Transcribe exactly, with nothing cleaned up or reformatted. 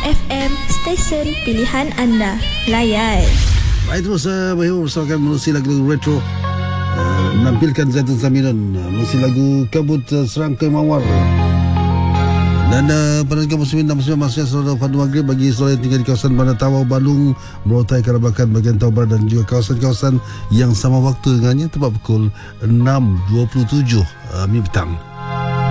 F M, stesen pilihan anda. Layan. Baik, terus uh, Bayu bersama menerusi lagu retro, uh, menampilkan Zaitun Samiran, uh, menerusi lagu Kabut uh, Serangkai Mawar. Dan uh, pada tiga puluh sembilan masih saudara Fadu Maghrib bagi saudara yang tinggal di kawasan Bandar Tawau, Balung, Merotai, Karabakan, bagian Taubar dan juga kawasan-kawasan yang sama waktu dengannya tepat pukul enam dua puluh tujuh uh, petang.